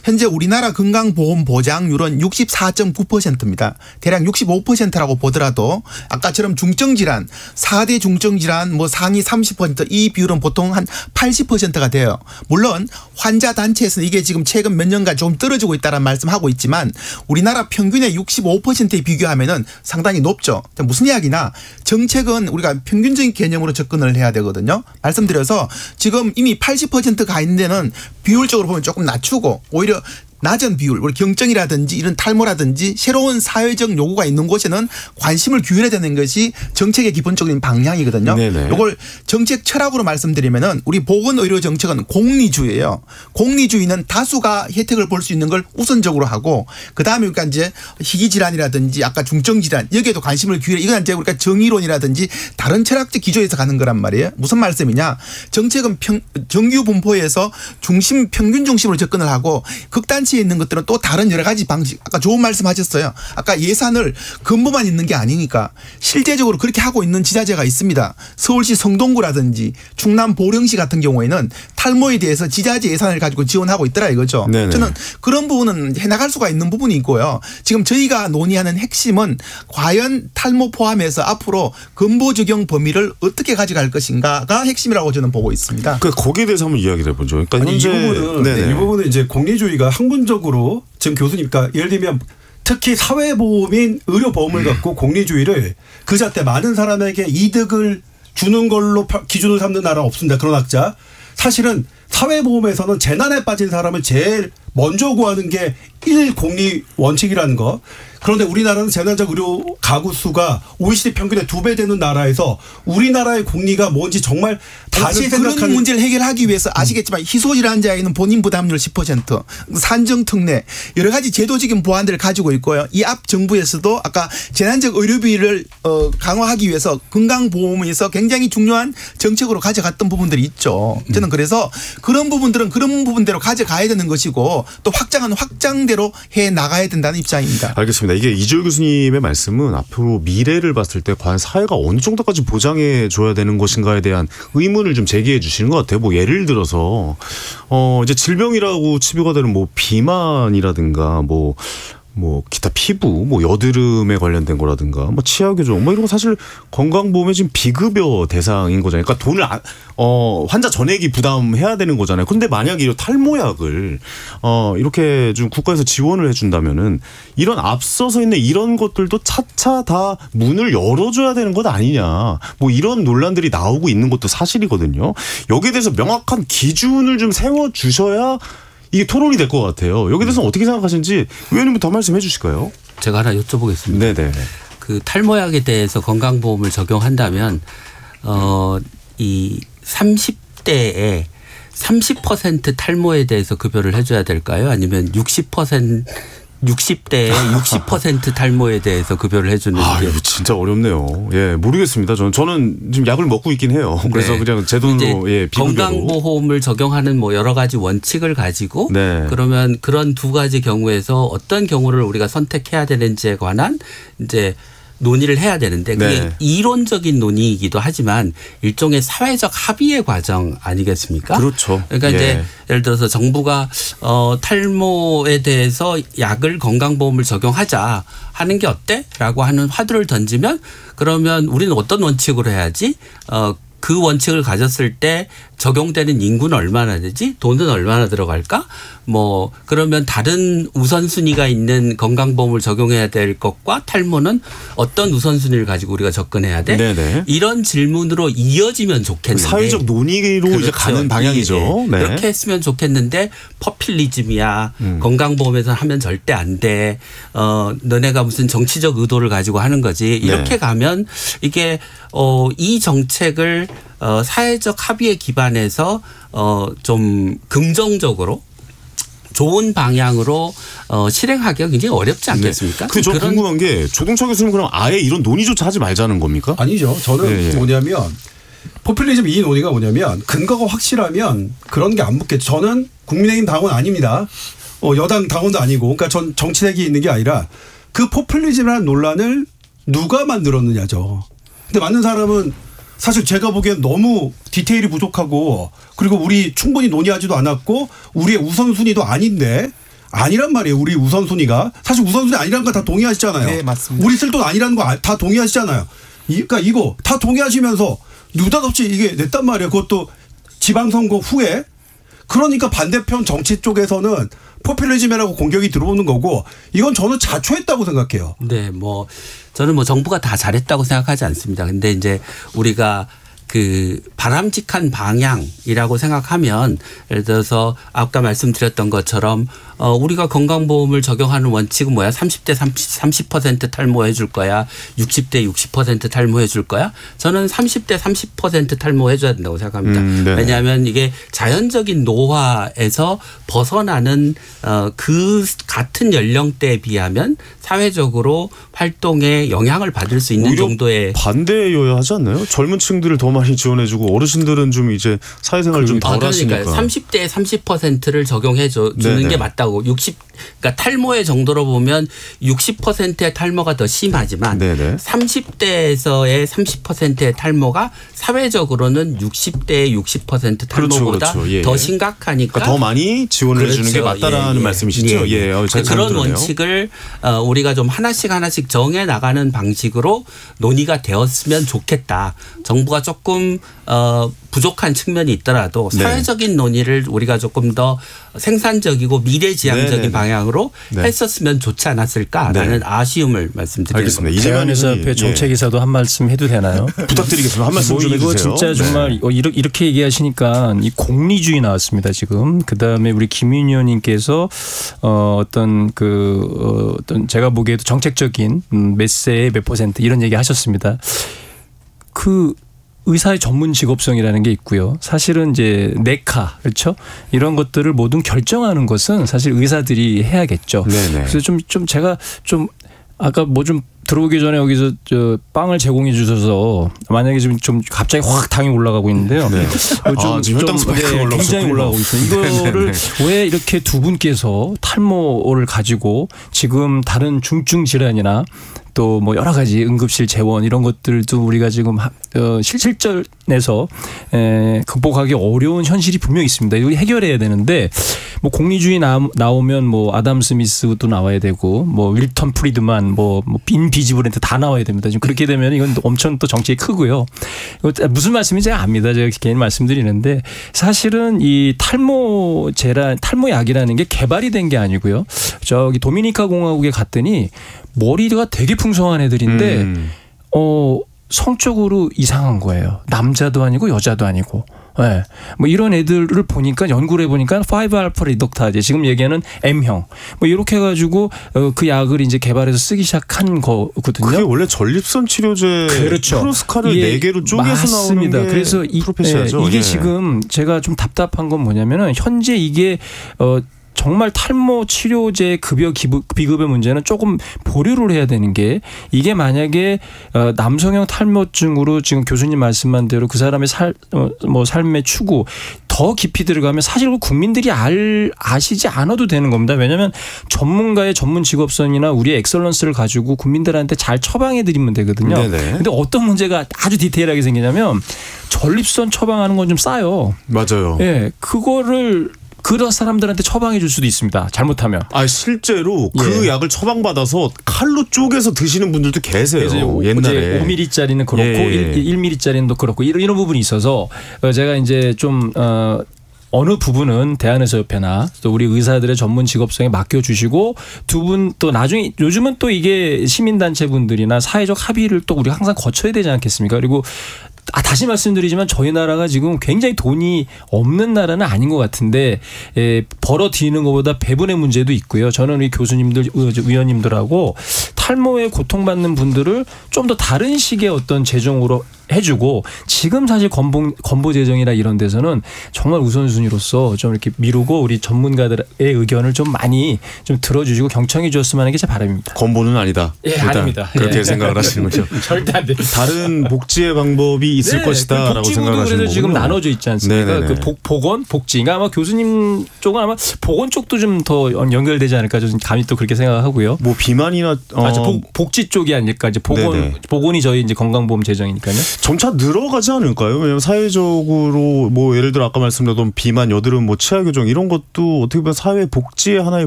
현재 우리나라 건강보험 보장률은 64.9%입니다. 대략 65%라고 보더라도 아까처럼 중증질환, 4대 중증질환 뭐 상위 30% 이 비율은 보통 한 80%가 돼요. 물론 환자 단체에서는 이게 지금 최근 몇 년간 좀 떨어지고 있다는 말씀하고 있지만 우리나라 평균의 65%에 비교하면은 상당히 높죠. 무슨 이야기나 정책은 우리가 평균적인 개념으로 접근을 해야 되거든요. 말씀드려서 지금 이미 80%가 있는 데는 비율적으로 보면 조금 낮추고 오히려 낮은 비율, 우리 경증이라든지 이런 탈모라든지 새로운 사회적 요구가 있는 곳에는 관심을 기울여야 되는 것이 정책의 기본적인 방향이거든요. 이걸 정책 철학으로 말씀드리면은 우리 보건의료 정책은 공리주의예요. 공리주의는 다수가 혜택을 볼 수 있는 걸 우선적으로 하고 그다음에 그러니까 이제 희귀질환이라든지 아까 중증질환 여기에도 관심을 기울여 이건 이제 우리가 정의론이라든지 다른 철학적 기조에서 가는 거란 말이에요. 무슨 말씀이냐. 정책은 정규 분포에서 중심 평균 중심으로 접근을 하고 극단 에 있는 것들은 또 다른 여러 가지 방식 아까 좋은 말씀하셨어요. 아까 예산을 근무만 있는 게 아니니까 실제적으로 그렇게 하고 있는 지자체가 있습니다. 서울시 성동구라든지 충남 보령시 같은 경우에는 탈모에 대해서 지자체 예산을 가지고 지원하고 있더라 이거죠. 네네. 저는 그런 부분은 해나갈 수가 있는 부분이 있고요. 지금 저희가 논의하는 핵심은 과연 탈모 포함해서 앞으로 근보 적용 범위를 어떻게 가져갈 것인가가 핵심이라고 저는 보고 있습니다. 거기에 대해서 한번 이야기를 해보죠. 그러니까 아니, 이 부분은 이제 공리주의가 학문적으로 지금 교수님, 그러니까 예를 들면 특히 사회보험인 의료보험을 갖고 공리주의를 그 자체 많은 사람에게 이득을 주는 걸로 기준을 삼는 나라는 없습니다. 그런 학자. 사실은 사회보험에서는 재난에 빠진 사람을 제일 먼저 구하는 게 1공리 원칙이라는 거. 그런데 우리나라는 재난적 의료 가구 수가 OECD 평균의 2배 되는 나라에서 우리나라의 공리가 뭔지 정말 다시 생각하는. 그런 문제를 해결하기 위해서 아시겠지만 희소질환자에는 본인 부담률 10% 산정특례 여러 가지 제도적인 보완들을 가지고 있고요. 이 앞 정부에서도 아까 재난적 의료비를 강화하기 위해서 건강보험에서 굉장히 중요한 정책으로 가져갔던 부분들이 있죠. 저는 그래서 그런 부분들은 그런 부분대로 가져가야 되는 것이고 또 확장은 확장대로 해 나가야 된다는 입장입니다. 알겠습니다. 이게 이주열 교수님의 말씀은 앞으로 미래를 봤을 때 과연 사회가 어느 정도까지 보장해 줘야 되는 것인가에 대한 의문을 좀 제기해 주시는 것 같아요. 뭐 예를 들어서 이제 질병이라고 치부가 되는 뭐 비만이라든가 뭐 기타 피부, 뭐 여드름에 관련된 거라든가, 뭐 치아 교정, 뭐 이런 거 사실 건강보험의 지금 비급여 대상인 거잖아요. 그러니까 돈을 환자 전액이 부담해야 되는 거잖아요. 그런데 만약에 이 탈모약을 이렇게 좀 국가에서 지원을 해준다면은 이런 앞서서 있는 이런 것들도 차차 다 문을 열어줘야 되는 것 아니냐. 뭐 이런 논란들이 나오고 있는 것도 사실이거든요. 여기에 대해서 명확한 기준을 좀 세워주셔야 이게 토론이 될 것 같아요. 여기에 대해서는 어떻게 생각하시는지 의원님 더 말씀해 주실까요? 제가 하나 여쭤보겠습니다. 네네. 그 탈모약에 대해서 건강보험을 적용한다면 이 30대에 30% 탈모에 대해서 급여를 해줘야 될까요? 아니면 60대에 60% 탈모에 대해서 급여를 해주는 게. 이거 진짜 어렵네요. 예, 모르겠습니다. 저는 지금 약을 먹고 있긴 해요. 그래서 네. 그냥 제 돈으로 비급여로. 건강보험을 적용하는 뭐 여러 가지 원칙을 가지고 그러면 그런 두 가지 경우에서 어떤 경우를 우리가 선택해야 되는지에 관한 이제 논의를 해야 되는데 그게 이론적인 논의이기도 하지만 일종의 사회적 합의의 과정 아니겠습니까? 그렇죠. 그러니까 이제 예를 들어서 정부가 탈모에 대해서 약을 건강보험을 적용하자 하는 게 어때?라고 하는 화두를 던지면 그러면 우리는 어떤 원칙으로 해야지? 그 원칙을 가졌을 때 적용되는 인구는 얼마나 되지? 돈은 얼마나 들어갈까? 뭐 그러면 다른 우선순위가 있는 건강보험을 적용해야 될 것과 탈모는 어떤 우선순위를 가지고 우리가 접근해야 돼? 네네. 이런 질문으로 이어지면 좋겠는데. 사회적 논의로 그렇죠. 이제 가는 방향이죠. 네. 그렇게 했으면 좋겠는데 퍼퓰리즘이야. 건강보험에서 하면 절대 안 돼. 너네가 무슨 정치적 의도를 가지고 하는 거지. 이렇게 가면 이게 이 정책을 사회적 합의에 기반해서 좀 긍정적으로 좋은 방향으로 실행하기가 굉장히 어렵지 않겠습니까? 네. 저 궁금한 게 조동철 교수님 그럼 아예 이런 논의조차 하지 말자는 겁니까? 아니죠. 저는 뭐냐면 포퓰리즘 이 논의가 뭐냐면 근거가 확실하면 그런 게 안 붙겠죠. 저는 국민의힘 당원 아닙니다. 여당 당원도 아니고 그러니까 전 정치색이 있는 게 아니라 그 포퓰리즘이라는 논란을 누가 만들었느냐죠. 근데 많은 사람은 사실 제가 보기엔 너무 디테일이 부족하고 그리고 우리 충분히 논의하지도 않았고 우리의 우선순위도 아닌데 아니란 말이에요. 우리 우선순위가. 사실 우선순위 아니라는 거 다 동의하시잖아요. 네, 맞습니다. 우리 쓸 돈 아니라는 거 다 동의하시잖아요. 그러니까 이거 다 동의하시면서 느닷없이 이게 냈단 말이에요. 그것도 지방선거 후에. 그러니까 반대편 정치 쪽에서는 포퓰리즘이라고 공격이 들어오는 거고 이건 저는 자초했다고 생각해요. 네, 뭐 저는 뭐 정부가 다 잘했다고 생각하지 않습니다. 근데 이제 우리가 그 바람직한 방향이라고 생각하면 예를 들어서 아까 말씀드렸던 것처럼 우리가 건강보험을 적용하는 원칙은 뭐야? 30대 30% 탈모해 줄 거야. 60대 60% 탈모해 줄 거야. 저는 30대 30% 탈모해 줘야 된다고 생각합니다. 왜냐하면 이게 자연적인 노화에서 벗어나는 그 같은 연령대에 비하면 사회적으로 활동에 영향을 받을 수 있는 정도의 반대여야 하지 않나요? 젊은 층들을 더 많이 지원해주고 어르신들은 좀 이제 사회생활 좀 덜 하시니까. 30대 30%를 적용해 주는 게 맞다고. 그러니까 탈모의 정도로 보면 60%의 탈모가 더 심하지만 30대에서의 30%의 탈모가 사회적으로는 60대의 60% 탈모보다 더 심각하니까 그러니까 더 많이 지원을 해주는 게 맞다라는 말씀이시죠? 그런 원칙을 우리가 좀 하나씩 정해 나가는 방식으로 논의가 되었으면 좋겠다. 정부가 조금 부족한 측면이 있더라도 사회적인 논의를 우리가 조금 더 생산적이고 미래지향적인 방향으로 했었으면 좋지 않았을까라는 아쉬움을 말씀드립니다. 알겠습니다. 대한의사협회 정책이사도 한 말씀 해도 되나요? 부탁드리겠습니다. 한 말씀 좀 해주세요. 이거 진짜 정말 이렇게 얘기하시니까 이 공리주의 나왔습니다. 지금 그다음에 우리 김윤희 의원님께서 어떤 제가 보기에도 정책적인 몇 세의 몇 퍼센트 이런 얘기 하셨습니다. 그 의사의 전문 직업성이라는 게 있고요. 사실은 이제 내카 그렇죠? 이런 것들을 모두 결정하는 것은 사실 의사들이 해야겠죠. 그래서 좀 제가 좀 아까 뭐 좀 들어오기 전에 여기서 빵을 제공해 주셔서 만약에 좀 갑자기 확 당이 올라가고 있는데요. 지금 혈당 스파이크가 굉장히 올라가고 있어요. 이거를 왜 이렇게 두 분께서 탈모를 가지고 지금 다른 중증 질환이나 또 뭐 여러 가지 응급실 재원 이런 것들도 우리가 지금 실질전에서 극복하기 어려운 현실이 분명히 있습니다. 이거 해결해야 되는데 뭐 공리주의 나오면 뭐 아담 스미스도 나와야 되고 뭐 윌턴 프리드만 뭐 빈 비지브랜트 다 나와야 됩니다. 지금 그렇게 되면 이건 엄청 또 정책이 크고요. 무슨 말씀인지 제가 압니다. 제가 개인 말씀드리는데 사실은 이 탈모 약이라는 게 개발이 된 게 아니고요. 저기 도미니카 공화국에 갔더니 머리가 되게 풍성한 애들인데 성적으로 이상한 거예요. 남자도 아니고 여자도 아니고. 네. 뭐 이런 애들을 보니까 연구를 해보니까 5알파 리덕타제 지금 얘기하는 M형 뭐 이렇게 해가지고 그 약을 이제 개발해서 쓰기 시작한 거거든요. 그게 원래 전립선 치료제 프로스카를 4개로 쪼개서 나오는 게 그래서 프로페시아죠. 이게 지금 제가 좀 답답한 건 뭐냐면은 현재 이게 정말 탈모 치료제 급여 비급의 문제는 조금 보류를 해야 되는 게 이게 만약에 남성형 탈모증으로 지금 교수님 말씀한 대로 그 사람의 삶의 추구 더 깊이 들어가면 사실 국민들이 아시지 않아도 되는 겁니다. 왜냐하면 전문가의 전문 직업선이나 우리의 엑설런스를 가지고 국민들한테 잘 처방해 드리면 되거든요. 그런데 어떤 문제가 아주 디테일하게 생기냐면 전립선 처방하는 건 좀 싸요. 맞아요. 예, 그거를 그런 사람들한테 처방해 줄 수도 있습니다. 잘못하면. 실제로 그 약을 처방받아서 칼로 쪼개서 드시는 분들도 계세요. 옛날에. 5mm짜리는 그렇고 1mm짜리는 또 그렇고 이런 부분이 있어서 제가 이제 좀 어느 부분은 대한의사협회나 또 우리 의사들의 전문 직업성에 맡겨주시고 두 분 또 나중에 요즘은 또 이게 시민단체 분들이나 사회적 합의를 또 우리가 항상 거쳐야 되지 않겠습니까? 그리고 다시 말씀드리지만 저희 나라가 지금 굉장히 돈이 없는 나라는 아닌 것 같은데 벌어들이는 것보다 배분의 문제도 있고요. 저는 우리 교수님들, 의원님들하고 탈모에 고통받는 분들을 좀 더 다른 식의 어떤 재정으로 해주고 지금 사실 건보 재정이나 이런 데서는 정말 우선순위로서 좀 이렇게 미루고 우리 전문가들의 의견을 좀 많이 좀 들어주시고 경청해 주셨으면 하는 게 제 바람입니다. 건보는 아니다. 아닙니다. 그렇게 생각을 하시는 거죠. 절대 안 됩니다. 다른 복지의 방법이 있을 것이다라고 생각을 하시는 거군요. 지금 나눠져 있지 않습니까? 그 보건, 복지가 아마 교수님 쪽은 아마 보건 쪽도 좀 더 연결되지 않을까 저는 감히 또 그렇게 생각하고요. 뭐 비만이나 복지 쪽이 아닐까 이제 보건이 저희 이제 건강보험 재정이니까요. 점차 늘어가지 않을까요? 왜냐하면 사회적으로 뭐 예를 들어 아까 말씀드렸던 비만, 여드름, 뭐 치아 교정 이런 것도 어떻게 보면 사회 복지의 하나의